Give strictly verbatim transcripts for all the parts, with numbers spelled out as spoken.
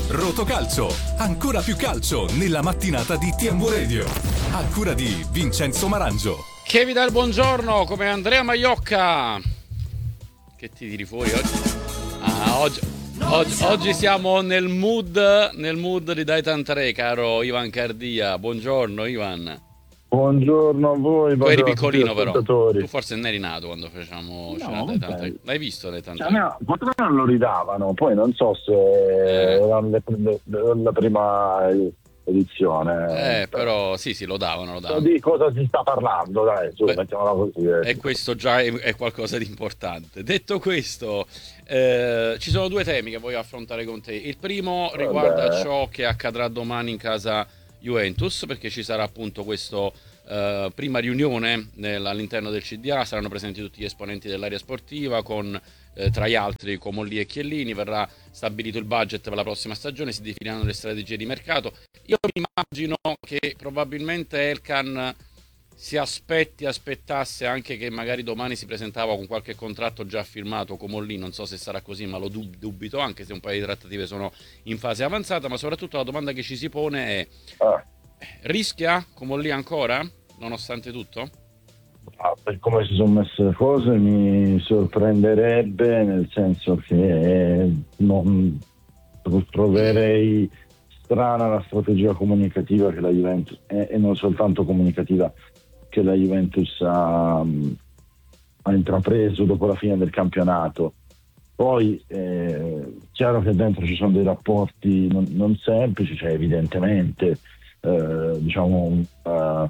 Rotocalcio, ancora più calcio nella mattinata di T M V Radio. A cura di Vincenzo Marangio. Che vi dà il buongiorno come Andrea Maiocca. Che ti tiri fuori oggi? Ah, oggi, oggi, oggi siamo nel mood, nel mood di Daitan tre, caro Ivan Cardia. Buongiorno Ivan. Buongiorno a voi. Tu eri piccolino però, tu forse non eri nato quando facciamo no, Daitan tre. L'hai visto Daitan tre? Cioè, no, non lo ridavano, poi non so se eh. era la prima edizione. Eh, però sì, sì, lo davano, lo davano. Di cosa si sta parlando, dai, su, mettiamola così. Eh. E questo già è, è qualcosa di importante. Detto questo, eh, ci sono due temi che voglio affrontare con te. Il primo riguarda Vabbè. ciò che accadrà domani in casa Juventus, perché ci sarà appunto questo uh, prima riunione nel, all'interno del C D A, saranno presenti tutti gli esponenti dell'area sportiva con eh, tra gli altri Comolli e Chiellini, verrà stabilito il budget per la prossima stagione, si definiranno le strategie di mercato. Io mi immagino che probabilmente Elkan si aspetti, aspettasse anche che magari domani si presentava con qualche contratto già firmato Comolli, non so se sarà così, ma lo dub- dubito, anche se un paio di trattative sono in fase avanzata, ma soprattutto la domanda che ci si pone è ah. rischia Comolli ancora, nonostante tutto? Ah, per come si sono messe le cose mi sorprenderebbe, nel senso che non troverei strana la strategia comunicativa che la Juventus, e, e non soltanto comunicativa, che la Juventus ha, ha intrapreso dopo la fine del campionato. Poi è eh, chiaro che dentro ci sono dei rapporti non, non semplici, cioè evidentemente eh, diciamo uh,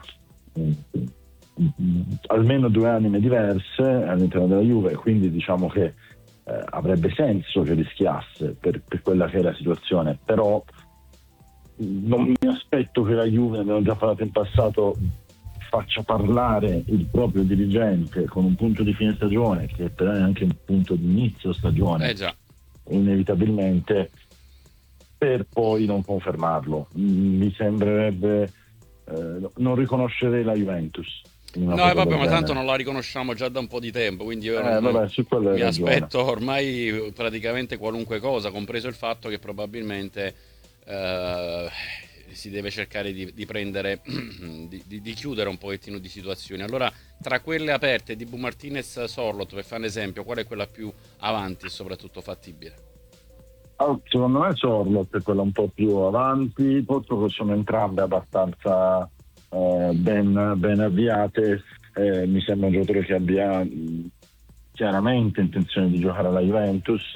almeno due anime diverse all'interno della Juve, quindi diciamo che eh, avrebbe senso che rischiasse per, per quella che è la situazione, però non mi aspetto che la Juve, abbiamo già parlato in passato, faccia parlare il proprio dirigente con un punto di fine stagione che però è anche un punto di inizio stagione, eh già. inevitabilmente, per poi non confermarlo. Mi sembrerebbe eh, non riconoscerei la Juventus. No, e vabbè, ma tanto non la riconosciamo già da un po' di tempo, quindi io eh, non, vabbè, su quello mi ragione. aspetto ormai praticamente qualunque cosa, compreso il fatto che probabilmente Uh, si deve cercare di, di prendere di, di, di chiudere un pochettino di situazioni. Allora, tra quelle aperte di Bu Martinez Sorloth, per fare un esempio, qual è quella più avanti e soprattutto fattibile? Oh, secondo me Sorloth è quella un po' più avanti, posto che sono entrambe abbastanza eh, ben, ben avviate. Eh, mi sembra un giocatore che abbia mh, chiaramente intenzione di giocare alla Juventus.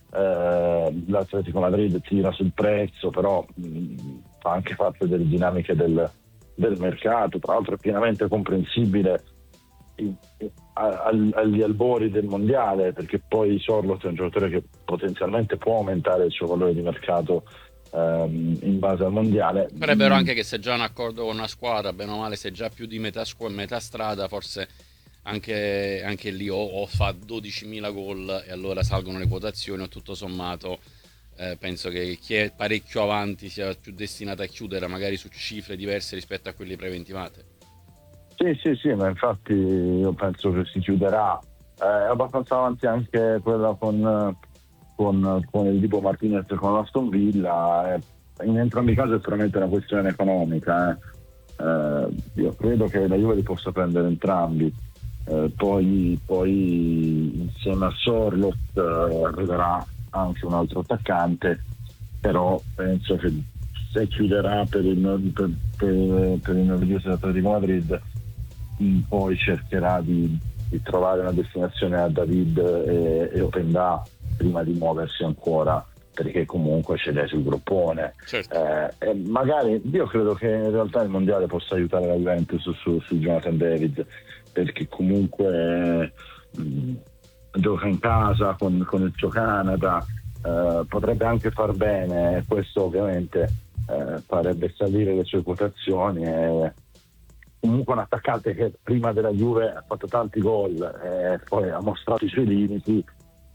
Uh, l'Atletico Madrid tira sul prezzo, però mh, fa anche parte delle dinamiche del, del mercato. Tra l'altro è pienamente comprensibile in, in, al, agli albori del mondiale, perché poi Sorloth è un giocatore che potenzialmente può aumentare il suo valore di mercato um, in base al mondiale. Però è vero anche che se già un accordo con una squadra, bene o male, se già più di metà, squ- metà strada, forse Anche, anche lì o, o fa dodicimila gol e allora salgono le quotazioni, o tutto sommato eh, penso che chi è parecchio avanti sia più destinato a chiudere magari su cifre diverse rispetto a quelle preventivate. Sì, sì, sì, ma infatti io penso che si chiuderà. Eh, è abbastanza avanti anche quella con, con, con il Dibu Martinez e con l'Aston Villa. Eh, in entrambi i casi è puramente una questione economica. Eh. Eh, io credo che la Juve li possa prendere entrambi. Eh, poi, poi insieme a Sorloth eh, arriverà anche un altro attaccante, però penso che se chiuderà per il, per, per, per il norvegese Atletico Madrid, poi cercherà di, di trovare una destinazione a David e, e Openda prima di muoversi ancora, perché comunque ce l'è sul groppone. Certo. Eh, e magari io credo che in realtà il mondiale possa aiutare la Juventus su, su Jonathan David, perché comunque mh, gioca in casa con, con il suo Canada, eh, potrebbe anche far bene, questo ovviamente eh, farebbe salire le sue quotazioni. E comunque un attaccante che prima della Juve ha fatto tanti gol e poi ha mostrato i suoi limiti,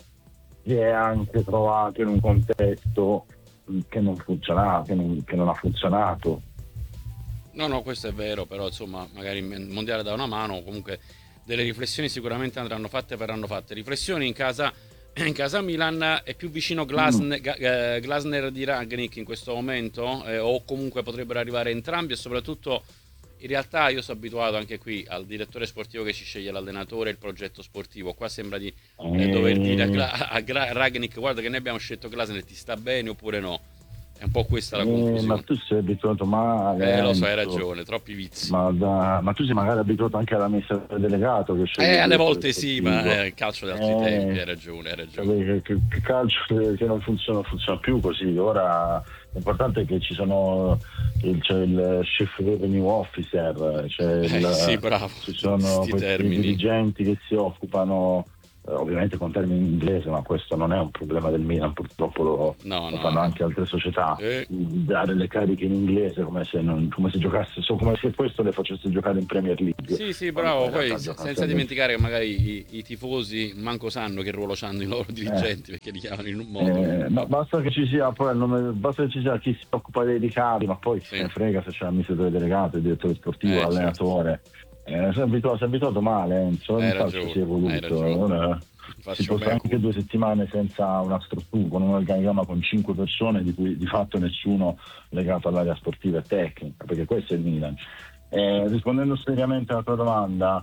si è anche trovato in un contesto che non funzionava, che non, che non ha funzionato. No, no, questo è vero, però insomma magari il mondiale dà una mano, comunque delle riflessioni sicuramente andranno fatte, verranno fatte. Riflessioni in casa in casa Milan. È più vicino Glasner, mm. Glasner di Rangnick in questo momento, eh, o comunque potrebbero arrivare entrambi, e soprattutto in realtà io sono abituato anche qui al direttore sportivo che ci sceglie l'allenatore e il progetto sportivo. Qua sembra di eh, dover dire a, Gla- a Gra- Rangnick: guarda che noi abbiamo scelto Glasner, ti sta bene oppure no? È un po' questa la conclusione. Eh, ma tu sei abituato male. Eh, lo so, hai ragione, troppi vizi. Ma, da, ma tu sei magari abituato anche all'amministratore delegato che sceglie. Eh, alle volte sì, ma è il calcio di altri eh, tempi, hai ragione, hai ragione. Che, che, che calcio che non funziona, funziona più così. Ora l'importante è che ci sono il, c'è il chief revenue officer, c'è eh, il, sì, bravo. ci sono questi dirigenti che si occupano, ovviamente con termini in inglese, ma questo non è un problema del Milan, purtroppo lo, no, lo no, fanno no. anche altre società, eh. dare le cariche in inglese come se, non, come se giocasse, come se questo le facesse giocare in Premier League. Sì, sì, bravo, poi senza dimenticare che magari i, i tifosi manco sanno che ruolo hanno i loro dirigenti, eh. perché li chiamano in un modo. Eh, no, basta che ci sia poi il nome, basta che ci sia chi si occupa dei ricavi, ma poi sì. se ne frega se c'è l'amministratore delegato, il direttore sportivo, eh, l'allenatore. Certo. Eh, sei abituato, sei abituato male, Enzo, non faccio si è voluto. Si può stare anche due settimane senza una struttura, con un organigramma con cinque persone di cui di fatto nessuno legato all'area sportiva e tecnica, perché questo è il Milan. Eh, rispondendo seriamente alla tua domanda,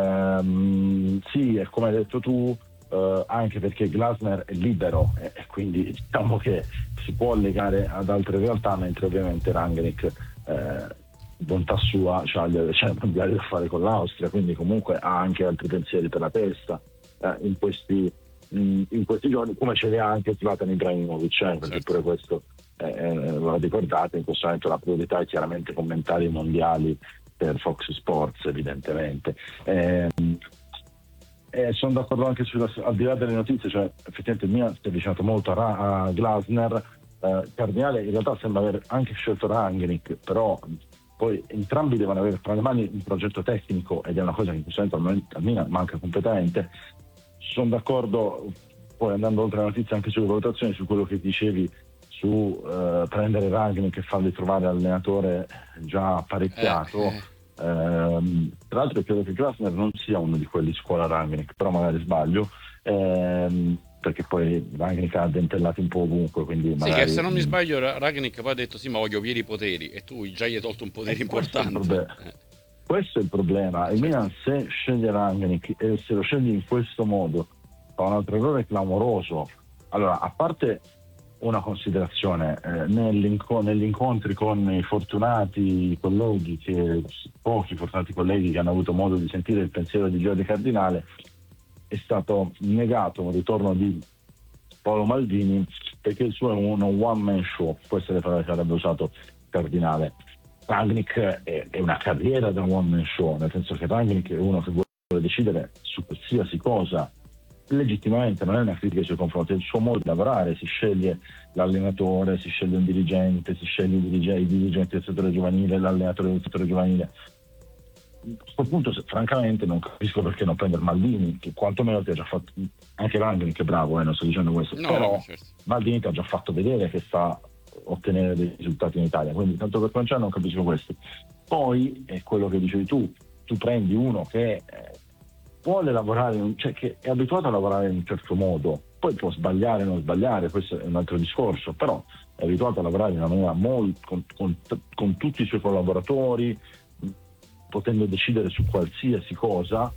ehm, sì, è come hai detto tu, eh, anche perché Glasner è libero e, e quindi diciamo che si può legare ad altre realtà, mentre ovviamente Rangnick, eh, bontà sua, c'ha gli c'è mondiali da fare con l'Austria, quindi comunque ha anche altri pensieri per la testa. In questi, in questi giorni, come ce li ha anche Zlatan Ibrahimovic, eh, perché certo. pure questo eh, lo ricordate, in questo momento la priorità è chiaramente commentare i mondiali per Fox Sports, evidentemente. Eh, eh, sono d'accordo anche sulla, al di là delle notizie, cioè effettivamente il Milan si è avvicinato molto a, a Glasner. eh, Cardinale in realtà sembra aver anche scelto Rangnick, però poi entrambi devono avere tra le mani un progetto tecnico, ed è una cosa che in questo momento al Milan manca completamente. Sono d'accordo, poi andando oltre la notizia, anche sulle valutazioni, su quello che dicevi su eh, prendere Rangnick e fargli trovare allenatore già apparecchiato. Eh, eh. Ehm, tra l'altro credo che Glasner non sia uno di quelli scuola Rangnick, però magari sbaglio, ehm, perché poi Rangnick ha dentellato un po' ovunque, quindi magari... Sì, che se non mi sbaglio Rangnick poi ha detto sì, ma voglio pieni poteri, e tu già gli hai tolto un potere importante. Questo è il problema. Il Milan, se sceglie Rangnick e se lo sceglie in questo modo, fa un altro errore clamoroso. Allora, a parte una considerazione, eh, nell'inco- negli incontri con i fortunati colleghi, che, pochi fortunati colleghi che hanno avuto modo di sentire il pensiero di Giorgio Cardinale, è stato negato un ritorno di Paolo Maldini perché il suo è uno one man show, queste le parole che avrebbe usato Cardinale. Rangnick è, è una carriera da one man show, nel senso che Rangnick è uno che vuole decidere su qualsiasi cosa legittimamente, non è una critica nei suoi confronti, è il suo modo di lavorare, si sceglie l'allenatore, si sceglie un dirigente, si sceglie i dirigenti, i dirigenti del settore giovanile, l'allenatore del settore giovanile. A questo punto, francamente, non capisco perché non prendere Maldini, che quantomeno ti ha già fatto, anche Rangnick è bravo, eh, non sto dicendo questo, no, però certo. Maldini ti ha già fatto vedere che sta ottenere dei risultati in Italia, quindi tanto per cominciare non capisco questo. Poi è quello che dicevi tu, tu prendi uno che eh, vuole lavorare, cioè che è abituato a lavorare in un certo modo, poi può sbagliare o non sbagliare, questo è un altro discorso, però è abituato a lavorare in una maniera molto con, con, con tutti i suoi collaboratori, potendo decidere su qualsiasi cosa,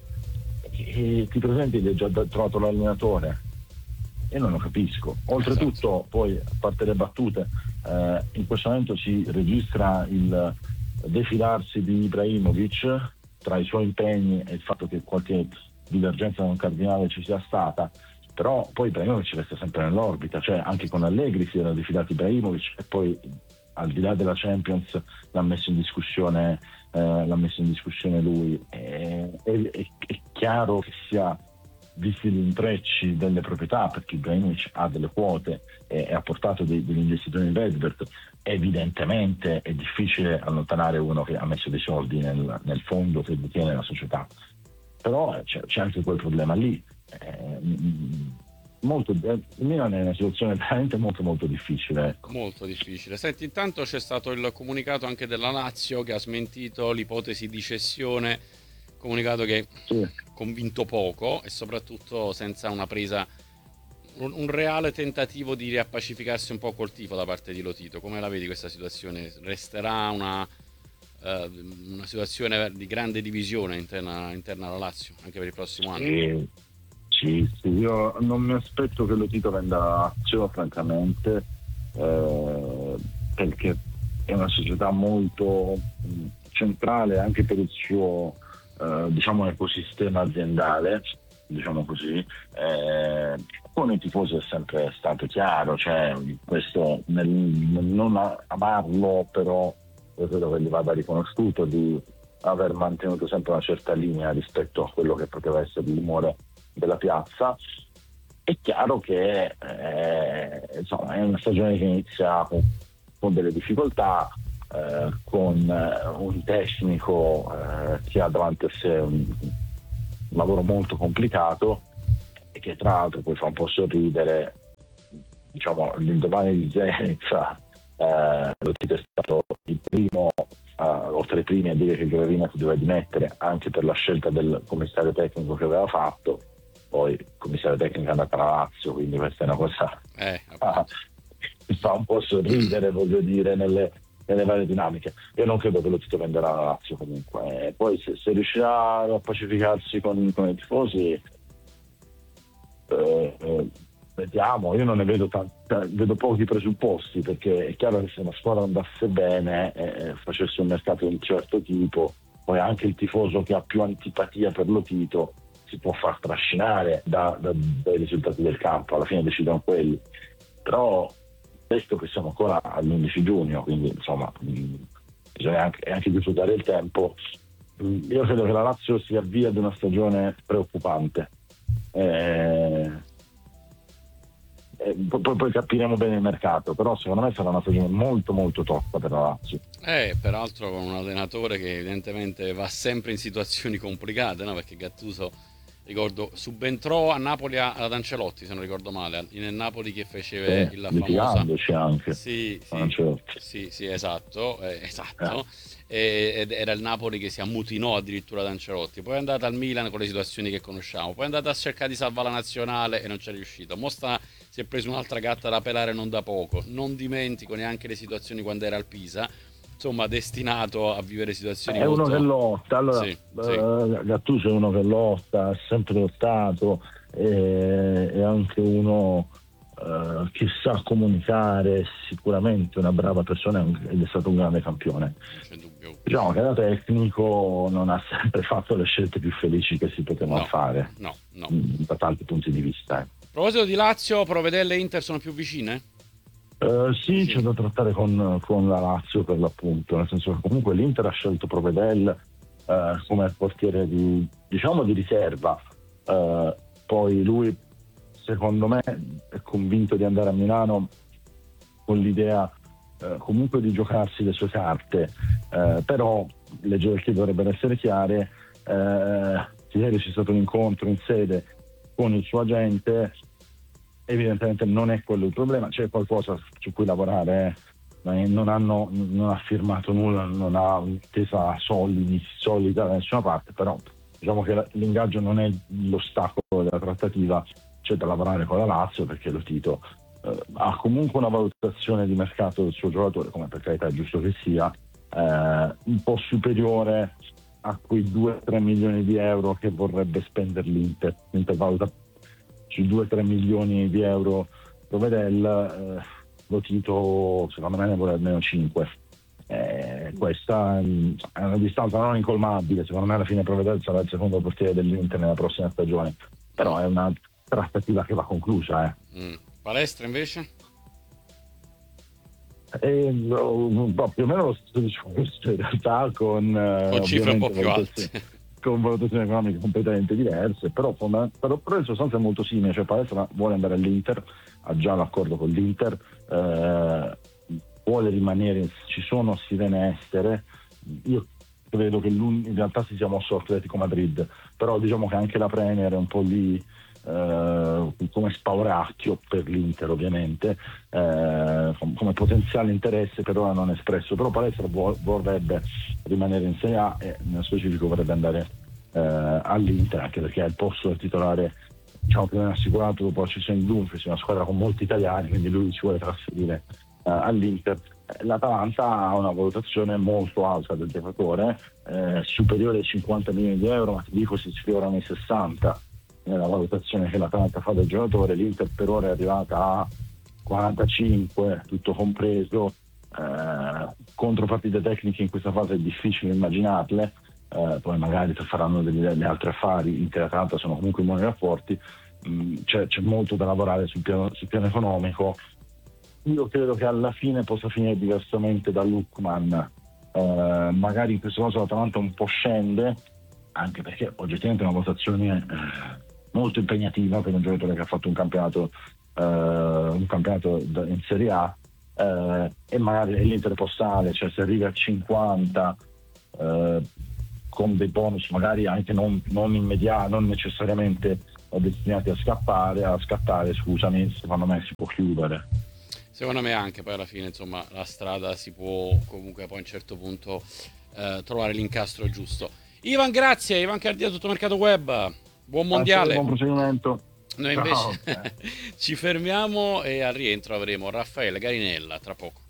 e ti presenti ed hai già trovato l'allenatore. E non lo capisco. Oltretutto, esatto. Poi, a parte le battute, eh, in questo momento si registra il defilarsi di Ibrahimovic tra i suoi impegni e il fatto che qualche divergenza con Cardinale ci sia stata, però poi Ibrahimovic resta sempre nell'orbita, cioè anche con Allegri si era defilato Ibrahimovic e poi al di là della Champions l'ha messo in discussione, eh, l'ha messo in discussione lui. È, è, è chiaro che sia visti gli intrecci delle proprietà, perché Ibrahimovic ha delle quote e, e ha portato dei, degli investitori in Redbird, evidentemente è difficile allontanare uno che ha messo dei soldi nel, nel fondo che detiene la società, però c'è, c'è anche quel problema lì. Eh, molto, il Milan è in una situazione veramente molto molto difficile, ecco. Molto difficile. Senti, intanto c'è stato il comunicato anche della Lazio che ha smentito l'ipotesi di cessione, comunicato che sì. convinto poco e soprattutto senza una presa un, un reale tentativo di riappacificarsi un po' col tifo da parte di Lotito. Come la vedi questa situazione? Resterà una, uh, una situazione di grande divisione interna, interna alla Lazio anche per il prossimo anno? Sì, sì, sì. Io non mi aspetto che Lotito venda Lazio, francamente, eh, perché è una società molto mh, centrale anche per il suo eh, diciamo ecosistema aziendale, diciamo così. Eh, con i tifosi è sempre stato chiaro, cioè questo nel, nel non amarlo, però io credo che gli vada riconosciuto di aver mantenuto sempre una certa linea rispetto a quello che poteva essere l'umore della piazza. È chiaro che eh, insomma, è una stagione che inizia con, con delle difficoltà, eh, con eh, un tecnico eh, che ha davanti a sé un, un lavoro molto complicato e che tra l'altro poi fa un po' sorridere. Diciamo, l'indomani di Zenit eh, Lotito è stato il primo, eh, oltre ai primi, a dire che Gravina si doveva dimettere anche per la scelta del commissario tecnico che aveva fatto. Poi il commissario tecnico è andato alla Lazio, quindi questa è una cosa eh, ah, mi fa un po' sorridere, voglio dire, nelle, nelle varie dinamiche. Io non credo che Lotito venderà la Lazio comunque. E poi se, se riuscirà a pacificarsi con, con i tifosi, eh, eh, vediamo. Io non ne vedo tanti, vedo pochi presupposti, perché è chiaro che se una squadra andasse bene e eh, facesse un mercato di un certo tipo, poi anche il tifoso che ha più antipatia per Lotito si può far trascinare da, da, dai risultati del campo, alla fine decidono quelli. Però visto che siamo ancora all'undici giugno, quindi insomma mh, bisogna anche, anche disfruttare il tempo. Mh, io credo che la Lazio si avvia ad una stagione preoccupante. Eh, eh, poi, poi capiremo bene il mercato, però secondo me sarà una stagione molto molto tosta per la Lazio. Eh, peraltro con un allenatore che evidentemente va sempre in situazioni complicate, no? Perché Gattuso, ricordo, subentrò a Napoli ad Ancelotti, se non ricordo male, nel Napoli che fece Eh, la famosa litigandoci anche sì, sì, Ancelotti. sì, sì, esatto, eh, esatto. Eh. Ed era il Napoli che si ammutinò addirittura ad Ancelotti. Poi è andata al Milan con le situazioni che conosciamo, poi è andata a cercare di salvare la nazionale e non c'è riuscito. Mo sta, si è preso un'altra gatta da pelare non da poco. Non dimentico neanche le situazioni quando era al Pisa, insomma destinato a vivere situazioni è molto... uno che lotta. Allora sì, uh, sì. Gattuso è uno che lotta, ha sempre lottato, e, è anche uno uh, che sa comunicare, sicuramente una brava persona ed è stato un grande campione. C'è dubbio. Diciamo che da tecnico non ha sempre fatto le scelte più felici che si potevano No, fare, no, no. da tanti punti di vista. Eh. A proposito di Lazio, Provedelle e Inter sono più vicine? Uh, sì, Sì. c'è da trattare con, con la Lazio, per l'appunto, nel senso che comunque l'Inter ha scelto Provedel uh, come portiere di, diciamo, di riserva. Uh, poi lui, secondo me, è convinto di andare a Milano con l'idea uh, comunque di giocarsi le sue carte, uh, però le gerarchie dovrebbero essere chiare. Uh, ieri c'è stato un incontro in sede con il suo agente. Evidentemente non è quello il problema, c'è qualcosa su cui lavorare, eh. non, hanno, non ha firmato nulla, non ha un'intesa solidi, solida da nessuna parte, però diciamo che l'ingaggio non è l'ostacolo della trattativa, c'è da lavorare con la Lazio, perché Lotito eh, ha comunque una valutazione di mercato del suo giocatore, come per carità è giusto che sia, eh, un po' superiore a quei due tre milioni di euro che vorrebbe spendere l'Inter. L'Inter valuta sui due tre milioni di euro Provedel, eh, Lotito secondo me ne vuole almeno cinque. Eh, questa è una distanza non incolmabile, secondo me alla fine Provedel sarà il secondo portiere dell'Inter nella prossima stagione, però è una trattativa che va conclusa. Eh. Mm. Palestra invece? E, no, più o meno lo stesso discorso in realtà, con, con cifre un po' più alte, con valutazioni economiche completamente diverse, però, però, però in sostanza è molto simile, cioè Palestra vuole andare all'Inter, ha già l'accordo con l'Inter, eh, vuole rimanere, ci sono sirene estere. Io credo che in realtà si sia mosso Atletico Madrid, però diciamo che anche la Premier è un po' lì eh, come spauracchio per l'Inter, ovviamente, eh, come potenziale interesse per ora non espresso, però Palestra vorrebbe rimanere in Serie A e nello specifico vorrebbe andare eh, all'Inter, anche perché è il posto del titolare diciamo più o meno assicurato dopo la cessione di Dumfries, una squadra con molti italiani, quindi lui si vuole trasferire uh, all'Inter. L'Atalanta ha una valutazione molto alta del giocatore, eh, superiore ai cinquanta milioni di euro, ma ti dico si sfiora nei sessanta nella valutazione che l'Atalanta fa del giocatore. L'Inter per ora è arrivata a quarantacinque, tutto compreso. Eh, contropartite tecniche in questa fase è difficile immaginarle, eh, poi magari faranno degli altri affari. Inter e Atalanta sono comunque in buoni rapporti, mm, c'è, c'è molto da lavorare sul piano, sul piano economico. Io credo che alla fine possa finire diversamente da Lookman, eh, magari in questo caso l'Atalanta un po' scende, anche perché oggettivamente è una votazione eh, molto impegnativa per un giocatore che ha fatto un campionato, eh, un campionato in Serie A, eh, e magari l'Inter può stare, cioè se arrivi a cinquanta eh, con dei bonus magari anche non, non immediati, non necessariamente destinati a scappare, a scattare, scusami, secondo me si può chiudere. Secondo me anche, poi alla fine insomma la strada si può comunque poi a un certo punto eh, trovare l'incastro giusto. Ivan, grazie, Ivan Cardia, Tutto Mercato Web, buon mondiale. Buon proseguimento. Noi invece ci fermiamo e al rientro avremo Raffaele Garinella tra poco.